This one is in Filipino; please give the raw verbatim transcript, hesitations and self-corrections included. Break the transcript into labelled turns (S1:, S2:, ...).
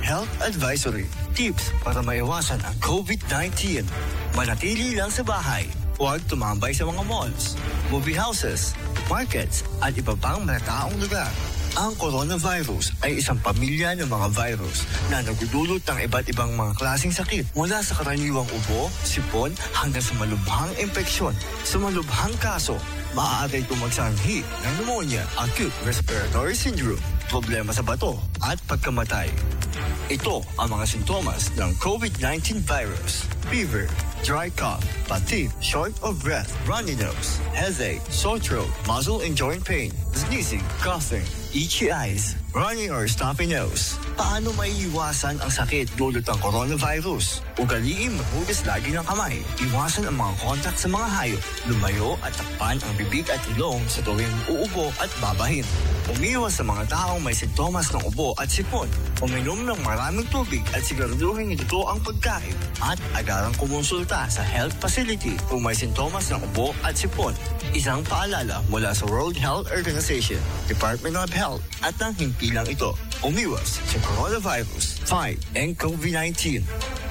S1: Health Advisory. Tips para maiwasan ang COVID nineteen. Manatili lang sa bahay. Huwag tumambay sa mga malls, movie houses, markets, at iba pang malataong lugar. Ang coronavirus ay isang pamilya ng mga virus na nagdudulot ng iba't ibang mga klaseng sakit mula sa karaniwang ubo, sipon hanggang sa malubhang impeksyon. Sa malubhang kaso, maaari itong magsanghi ng pneumonia, acute respiratory syndrome, problema sa bato at pagkamatay. Ito ang mga sintomas ng COVID nineteen virus: fever, dry cough, fatigue, short of breath, runny nose, headache, sore throat, muscle and joint pain, sneezing, coughing, itchy eyes, runny or stuffy nose. Paano maiiwasan ang sakit dulot ng coronavirus? Ugaliin maghugas lagi ng kamay. Iwasan ang mga kontak sa mga hayop. Lumayo at takpan ang bibig at ilong sa tuwing uubo at babahin. Umiwas sa mga taong may sintomas ng ubo at sipon. Uminom ng maraming tubig at siguraduhin ito ang pagkain. At agarang kumonsulta sa health facility kung may sintomas ng ubo at sipon. Isang paalala mula sa World Health Organization, Department of Health at ng himpilang ito. Umiwas sa coronavirus. Fight and COVID nineteen.